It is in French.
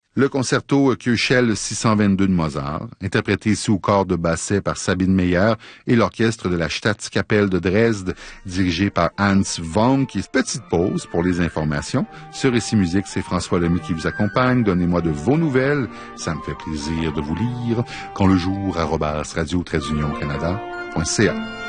Le concerto Köchel 622 de Mozart, interprété sous corps de basset par Sabine Meyer et l'orchestre de la Staatskapelle de Dresde, dirigé par Hans Wonk. Petite pause pour les informations. Sur Récit Musique, c'est François Lamy qui vous accompagne. Donnez-moi de vos nouvelles. Ça me fait plaisir de vous lire. Quand le jour, @radio-canada.ca.